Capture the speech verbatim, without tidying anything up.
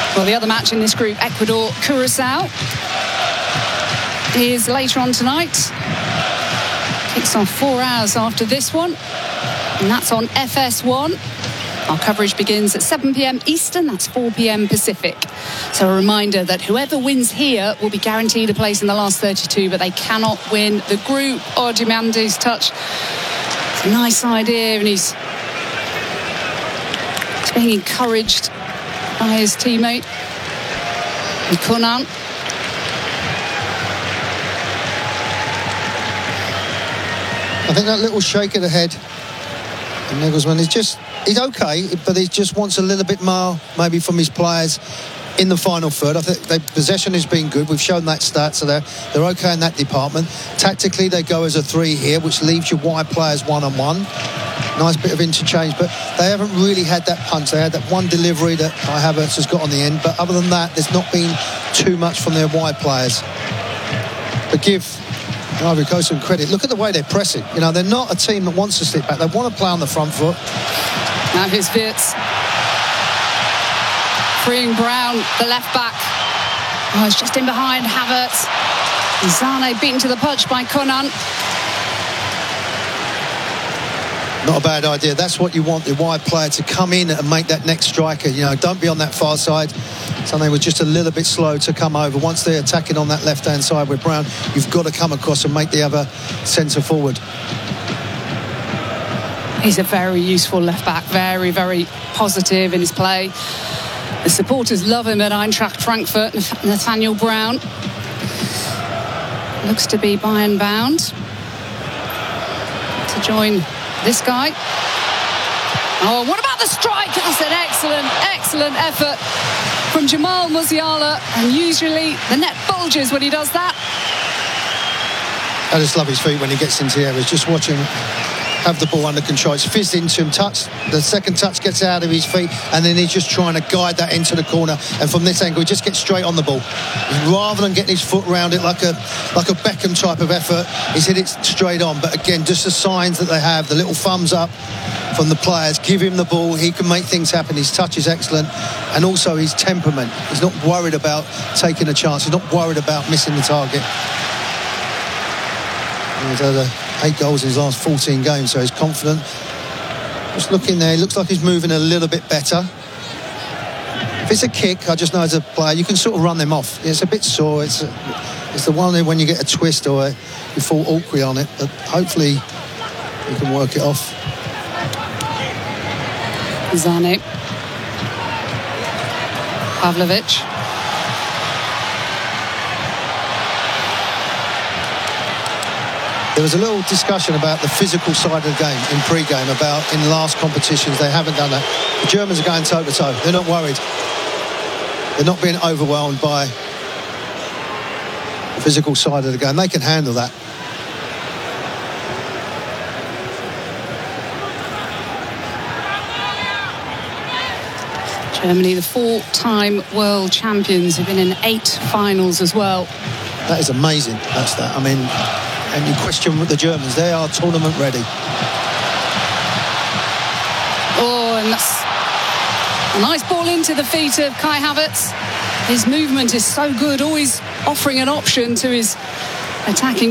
Well, the other match in this group, Ecuador Curacao, is later on tonight. Kicks off four hours after this one, and that's on F S one. Our coverage begins at seven p.m. Eastern, that's four p.m. Pacific. So a reminder that whoever wins here will be guaranteed a place in the last thirty-two, but they cannot win the group. Oh, Diamandi's touch. It's a nice idea, and he's, he's being encouraged by his teammate. And Konan. I think that little shake of the head, and Nagelsmann is just, he's okay, but he just wants a little bit more, maybe from his players in the final third. I think their possession has been good. We've shown that stat, so they're, they're okay in that department. Tactically, they go as a three here, which leaves your wide players one-on-one. Nice bit of interchange, but they haven't really had that punch. They had that one delivery that Kai Havertz has got on the end, but other than that, there's not been too much from their wide players. But give Ivory Coast some credit. Look at the way they're pressing. You know, they're not a team that wants to sit back. They want to play on the front foot. Now here's Wirtz. Freeing Brown, the left back. Oh, it's just in behind Havertz. Zane beaten to the punch by Konan. Not a bad idea. That's what you want, the wide player to come in and make that next striker. You know, don't be on that far side. So they were just a little bit slow to come over. Once they're attacking on that left-hand side with Brown, you've got to come across and make the other centre forward. He's a very useful left-back, very, very positive in his play. The supporters love him at Eintracht Frankfurt. Nathaniel Brown looks to be Bayern bound to join this guy. Oh, what about the strike? That's an excellent, excellent effort from Jamal Musiala, and usually the net bulges when he does that. I just love his feet when he gets into the areas. Just watching have the ball under control. It's fizzed into him, touch. The second touch gets out of his feet, and then he's just trying to guide that into the corner. And from this angle, he just gets straight on the ball. Rather than getting his foot around it like a like a Beckham type of effort, he's hit it straight on. But again, just the signs that they have, the little thumbs up from the players, give him the ball, he can make things happen. His touch is excellent, and also his temperament. He's not worried about taking a chance. He's not worried about missing the target. He's had a eight goals in his last fourteen games, so he's confident. Just looking there, he looks like he's moving a little bit better. If it's a kick, I just know as a player, you can sort of run them off. It's a bit sore. It's a, it's the one when you get a twist or a, you fall awkwardly on it, but hopefully you can work it off. Zane. Pavlovic. There was a little discussion about the physical side of the game in pre-game, about in last competitions they haven't done that. The Germans are going toe-to-toe. They're not worried. They're not being overwhelmed by the physical side of the game. They can handle that. Germany, the four-time world champions, have been in eight finals as well. That is amazing. That's that. I mean, and you question the Germans, they are tournament ready. Oh, and that's a nice ball into the feet of Kai Havertz. His movement is so good, always offering an option to his attacking